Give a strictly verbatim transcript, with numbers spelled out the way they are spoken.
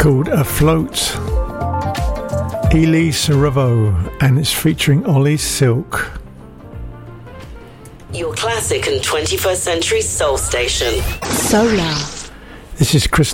called Afloat, Elie Ceravo, and it's featuring Ollie Silk. Your classic and twenty-first century soul station. Solar. This is Chris